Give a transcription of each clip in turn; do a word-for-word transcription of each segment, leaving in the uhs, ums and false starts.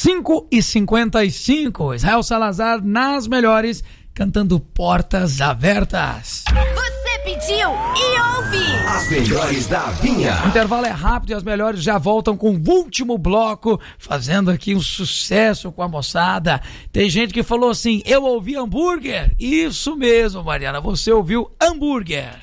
cinco e cinquenta e cinco. Israel Salazar nas melhores, cantando Portas Abertas. Você pediu e ouve as melhores da Vinha. O intervalo é rápido e as melhores já voltam com o último bloco, fazendo aqui um sucesso com a moçada. Tem gente que falou assim: eu ouvi hambúrguer. Isso mesmo, Mariana, você ouviu hambúrguer.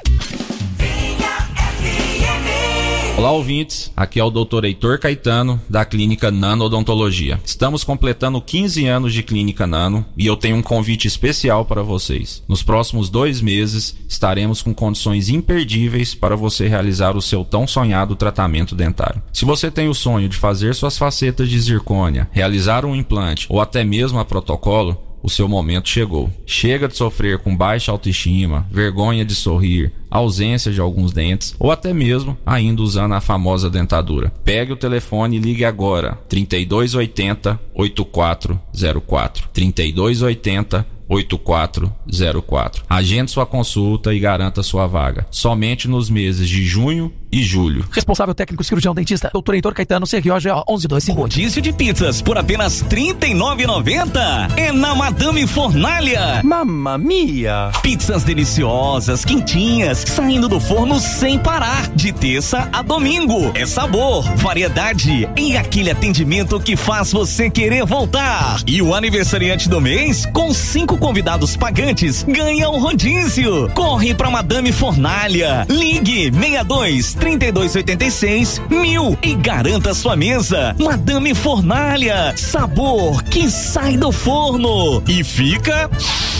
Olá, ouvintes, aqui é o doutor Heitor Caetano, da Clínica Nano Odontologia. Estamos completando quinze anos de Clínica Nano e eu tenho um convite especial para vocês. Nos próximos dois meses, estaremos com condições imperdíveis para você realizar o seu tão sonhado tratamento dentário. Se você tem o sonho de fazer suas facetas de zircônia, realizar um implante ou até mesmo a protocolo, o seu momento chegou. Chega de sofrer com baixa autoestima, vergonha de sorrir, ausência de alguns dentes ou até mesmo ainda usando a famosa dentadura. Pegue o telefone e ligue agora. trinta e dois oitenta, oitenta e quatro zero quatro. trinta e dois oitenta, oitenta e quatro zero quatro. Agende sua consulta e garanta sua vaga. Somente nos meses de junho e julho. Responsável técnico cirurgião dentista, doutor Heitor Caetano, C R O G O onze dois cinco. Rodízio de pizzas por apenas trinta e nove reais e noventa centavos. É na Madame Fornalha. Mamma mia! Pizzas deliciosas, quentinhas, saindo do forno sem parar. De terça a domingo. É sabor, variedade e aquele atendimento que faz você querer voltar. E o aniversariante do mês, com cinco convidados pagantes, ganha um rodízio. Corre pra Madame Fornalha. Ligue seis dois, trinta e dois oitenta e seis, mil e garanta sua mesa. Madame Fornalha, sabor que sai do forno e fica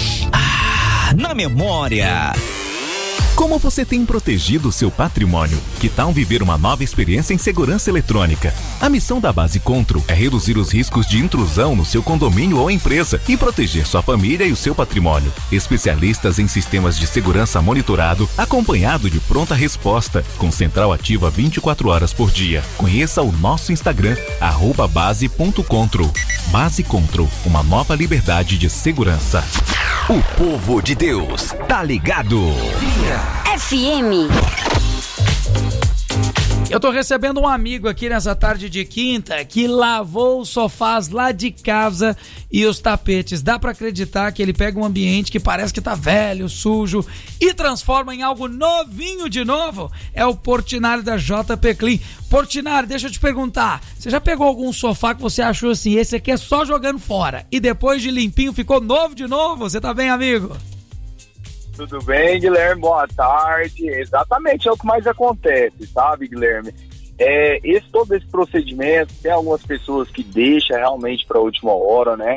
ah, na memória. Como você tem protegido seu patrimônio? Que tal viver uma nova experiência em segurança eletrônica? A missão da Base Contro é reduzir os riscos de intrusão no seu condomínio ou empresa e proteger sua família e o seu patrimônio. Especialistas em sistemas de segurança monitorado, acompanhado de pronta resposta, com central ativa vinte e quatro horas por dia. Conheça o nosso Instagram, arroba base ponto contro. Base Contro, uma nova liberdade de segurança. O povo de Deus tá ligado. F M. Eu tô recebendo um amigo aqui nessa tarde de quinta que lavou os sofás lá de casa e os tapetes. Dá pra acreditar que ele pega um ambiente que parece que tá velho, sujo e transforma em algo novinho de novo? É o Portinari da J P Clean. Portinari, deixa eu te perguntar, você já pegou algum sofá que você achou assim, esse aqui é só jogando fora, e depois de limpinho ficou novo de novo? Você tá bem, amigo? Tudo bem, Guilherme? Boa tarde. Exatamente, é o que mais acontece, sabe, Guilherme? É, esse, todo esse procedimento, tem algumas pessoas que deixam realmente para a última hora, né?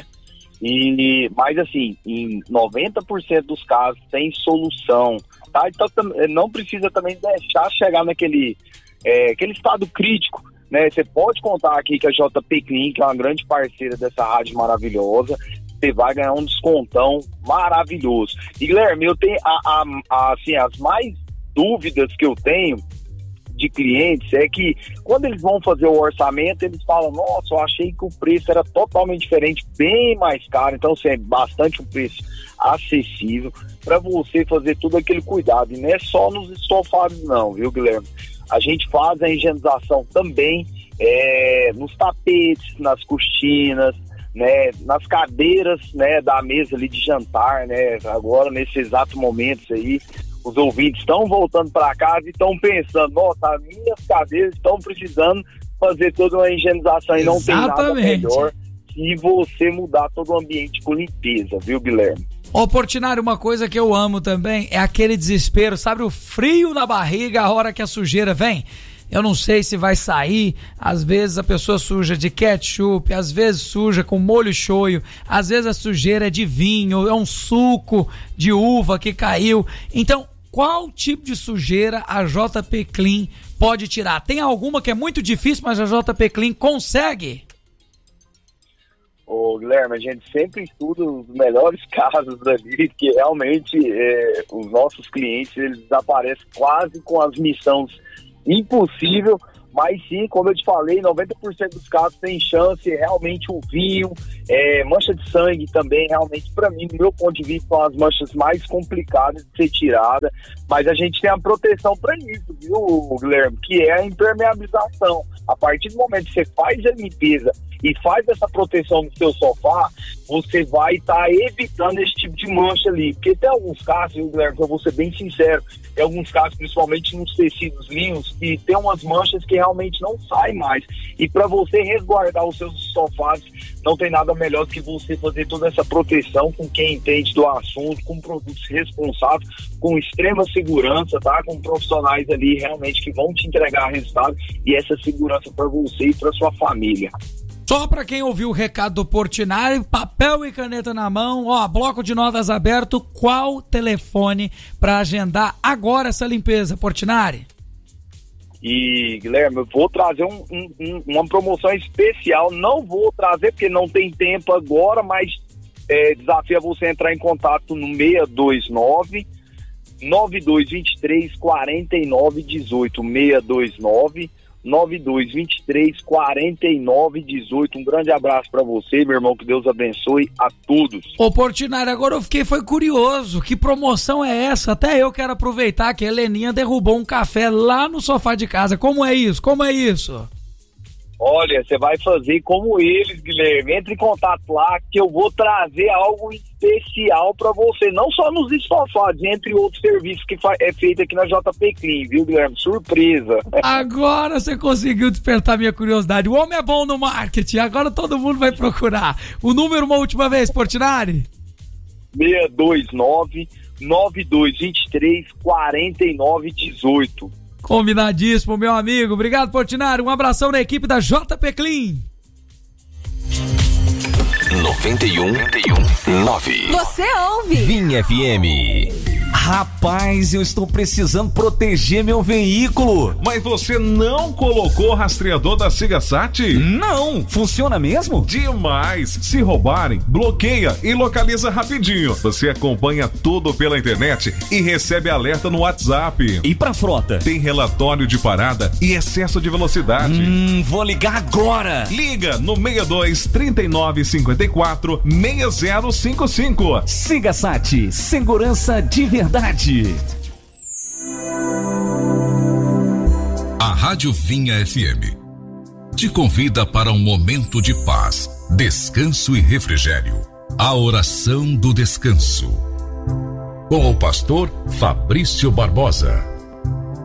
E, mas, assim, em noventa por cento dos casos tem solução, tá? Então, não precisa também deixar chegar naquele é, aquele estado crítico, né? Você pode contar aqui que a J P Clean, que é uma grande parceira dessa rádio maravilhosa, você vai ganhar um descontão maravilhoso. E, Guilherme, eu tenho, a, a, a, assim, as mais dúvidas que eu tenho de clientes é que quando eles vão fazer o orçamento, eles falam, nossa, eu achei que o preço era totalmente diferente, bem mais caro, então, assim, é bastante um preço acessível para você fazer todo aquele cuidado. E não é só nos estofados não, viu, Guilherme? A gente faz a higienização também é, nos tapetes, nas cortinas, né, nas cadeiras, né, da mesa ali de jantar, né, agora nesse exato momento aí, os ouvintes estão voltando para casa e estão pensando, nossa, as minhas cadeiras estão precisando fazer toda uma higienização. Exatamente. E não tem nada melhor se você mudar todo o ambiente com limpeza, viu, Guilherme? Ô, Portinari, uma coisa que eu amo também é aquele desespero, sabe, o frio na barriga a hora que a sujeira vem. Eu não sei se vai sair, às vezes a pessoa suja de ketchup, às vezes suja com molho shoyu, às vezes a sujeira é de vinho, é um suco de uva que caiu. Então, qual tipo de sujeira a J P Clean pode tirar? Tem alguma que é muito difícil, mas a J P Clean consegue? Ô, Guilherme, a gente sempre estuda os melhores casos ali, que realmente é, os nossos clientes, eles aparecem quase com as missões impossível Mas sim, como eu te falei, noventa por cento dos casos tem chance, realmente o vinho, é, mancha de sangue também, realmente, para mim, do meu ponto de vista, são as manchas mais complicadas de ser tirada, mas a gente tem a proteção para isso, viu, Guilherme? Que é a impermeabilização. A partir do momento que você faz a limpeza e faz essa proteção no seu sofá, você vai estar tá evitando esse tipo de mancha ali. Porque tem alguns casos, viu, Guilherme, que eu vou ser bem sincero, tem alguns casos, principalmente nos tecidos linhos, que tem umas manchas que realmente não saem mais. E para você resguardar os seus sofás, não tem nada melhor do que você fazer toda essa proteção com quem entende do assunto, com produtos responsáveis, com extrema segurança, tá? Com profissionais ali realmente que vão te entregar resultado e essa segurança para você e para sua família. Só para quem ouviu o recado do Portinari, papel e caneta na mão, ó, bloco de notas aberto, qual telefone para agendar agora essa limpeza, Portinari? E, Guilherme, eu vou trazer um, um, uma promoção especial, não vou trazer porque não tem tempo agora, mas é, desafio a você entrar em contato no seis dois nove, nove dois dois três, quatro nove um oito, seis dois nove, nove dois dois três, quatro nove um oito. Um grande abraço pra você, meu irmão, que Deus abençoe a todos. Ô Portinari, agora eu fiquei foi curioso, que promoção é essa? Até eu quero aproveitar que a Heleninha derrubou um café lá no sofá de casa. Como é isso? Como é isso? Olha, você vai fazer como eles, Guilherme. Entre em contato lá que eu vou trazer algo especial para você. Não só nos estofados, entre outros serviços que é feito aqui na J P Clean, viu, Guilherme? Surpresa. Agora você conseguiu despertar minha curiosidade. O homem é bom no marketing, agora todo mundo vai procurar. O número uma última vez, Portinari? seis dois nove, nove dois dois três, quatro nove um oito. Combinadíssimo, meu amigo. Obrigado, Portinari. Um abração na equipe da J P Clean. noventa e um ponto nove. Você ouve Vinha F M. Rapaz, eu estou precisando proteger meu veículo. Mas você não colocou o rastreador da Sigasat? Não, funciona mesmo? Demais! Se roubarem, bloqueia e localiza rapidinho. Você acompanha tudo pela internet e recebe alerta no WhatsApp. E pra frota? Tem relatório de parada e excesso de velocidade. Hum, vou ligar agora. Liga no seis dois, trinta e nove, cinquenta e quatro, seis zero cinco cinco. Sigasat, segurança de verdade. A Rádio Vinha F M te convida para um momento de paz, descanso e refrigério. A oração do descanso. Com o pastor Fabrício Barbosa.